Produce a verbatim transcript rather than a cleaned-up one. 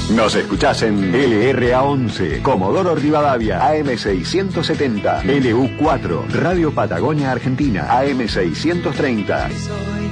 Nos escuchás en L R A once, Comodoro Rivadavia, A M seiscientos setenta, L U cuatro, Radio Patagonia Argentina, A M seiscientos treinta.